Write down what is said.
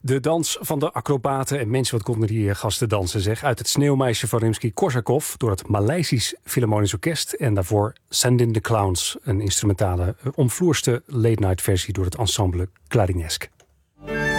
De dans van de acrobaten en mensen, wat konden die gasten dansen zeg. Uit het Sneeuwmeisje van Rimsky-Korsakov door het Maleisisch Philharmonisch Orkest. En daarvoor Send in the Clowns, een instrumentale omvloerste late-night versie door het ensemble Clarinesk.